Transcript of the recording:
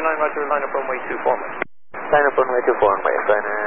Roger, line up runway 24. Line up runway 24 on my sign